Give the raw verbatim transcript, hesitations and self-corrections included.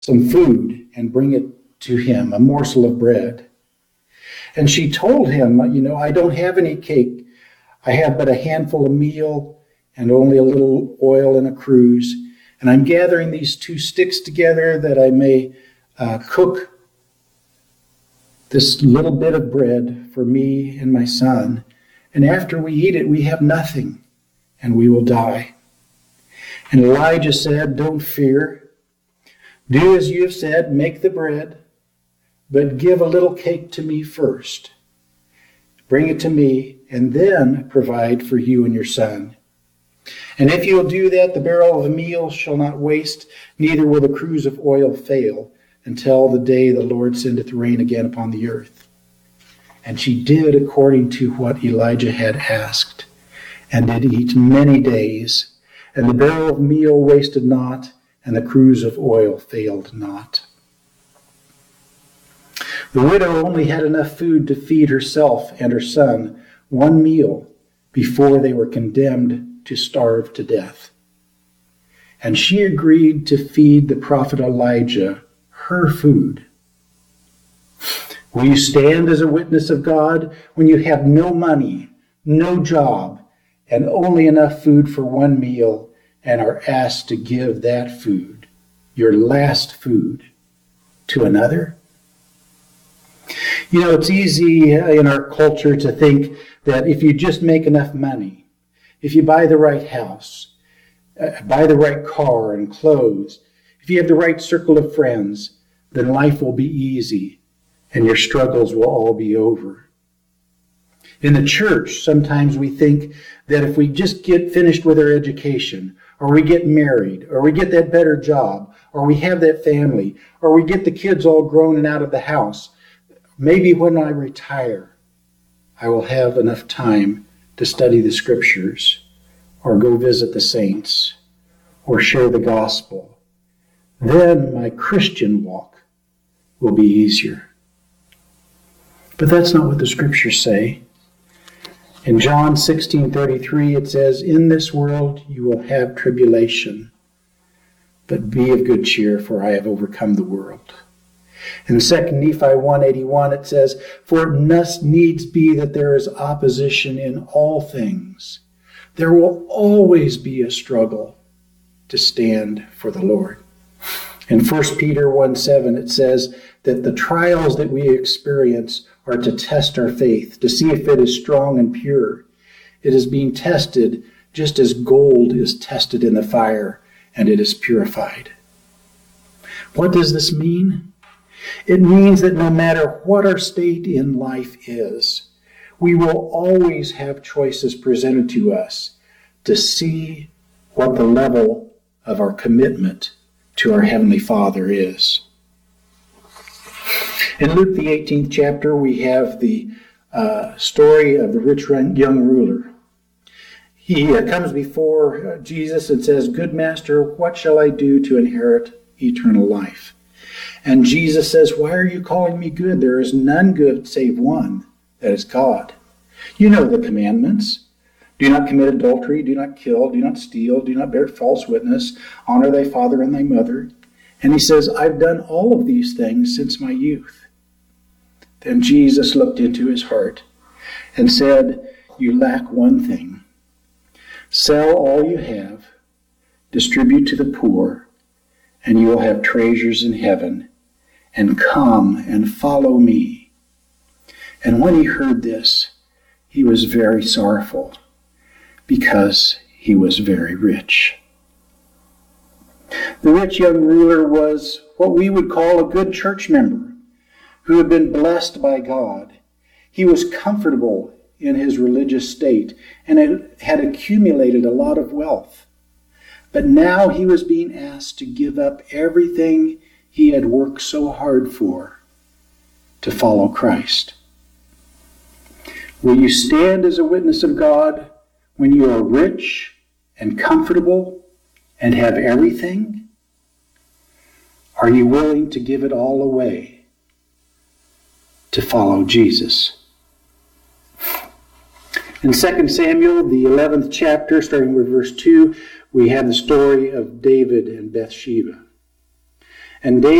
some food and bring it to him, a morsel of bread. And she told him, you know, I don't have any cake. I have but a handful of meal and only a little oil in a cruse. And I'm gathering these two sticks together that I may uh, cook this little bit of bread for me and my son. And after we eat it, we have nothing, and we will die. And Elijah said, don't fear. Do as you have said, make the bread, but give a little cake to me first. Bring it to me, and then provide for you and your son. And if you will do that, the barrel of meal shall not waste, neither will the cruse of oil fail, until the day the Lord sendeth rain again upon the earth. And she did according to what Elijah had asked, and did eat many days. And the barrel of meal wasted not, and the cruse of oil failed not. The widow only had enough food to feed herself and her son one meal before they were condemned to starve to death. And she agreed to feed the prophet Elijah her food. Will you stand as a witness of God when you have no money, no job, and only enough food for one meal, and are asked to give that food, your last food, to another? You know, it's easy in our culture to think that if you just make enough money, if you buy the right house, uh, buy the right car and clothes, if you have the right circle of friends, then life will be easy and your struggles will all be over. In the church, sometimes we think that if we just get finished with our education, or we get married, or we get that better job, or we have that family, or we get the kids all grown and out of the house, maybe when I retire, I will have enough time to study the scriptures, or go visit the saints, or share the gospel. Then my Christian walk will be easier. But that's not what the scriptures say. In John sixteen thirty-three, it says, in this world you will have tribulation, but be of good cheer, for I have overcome the world. In Second Nephi one eighty-one, it says, for it must needs be that there is opposition in all things. There will always be a struggle to stand for the Lord. In First Peter one seven, it says that the trials that we experience are to test our faith, to see if it is strong and pure. It is being tested just as gold is tested in the fire, and it is purified. What does this mean? It means that no matter what our state in life is, we will always have choices presented to us to see what the level of our commitment to our Heavenly Father is. In Luke, the eighteenth chapter, we have the uh, story of the rich young ruler. He uh, comes before uh, Jesus and says, good master, what shall I do to inherit eternal life? And Jesus says, why are you calling me good? There is none good save one, that is God. You know the commandments. Do not commit adultery, do not kill, do not steal, do not bear false witness, honor thy father and thy mother. And he says, I've done all of these things since my youth. Then Jesus looked into his heart and said, you lack one thing. Sell all you have, distribute to the poor, and you will have treasures in heaven, and come and follow me. And when he heard this, he was very sorrowful, because he was very rich. The rich young ruler was what we would call a good church member who had been blessed by God. He was comfortable in his religious state and had accumulated a lot of wealth. But now he was being asked to give up everything he had worked so hard for to follow Christ. Will you stand as a witness of God when you are rich and comfortable and have everything? Are you willing to give it all away to follow Jesus? In Second Samuel, the eleventh chapter, starting with verse two, we have the story of David and Bathsheba. And David